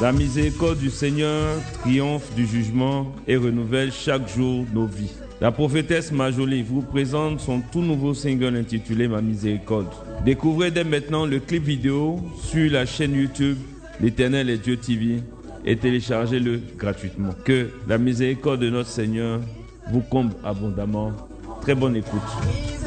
La miséricorde du Seigneur triomphe du jugement et renouvelle chaque jour nos vies. La prophétesse Marjolie vous présente son tout nouveau single intitulé Ma miséricorde. Découvrez dès maintenant le clip vidéo sur la chaîne YouTube L'Éternel est Dieu TV et téléchargez-le gratuitement. Que la miséricorde de notre Seigneur vous comble abondamment. Très bonne écoute.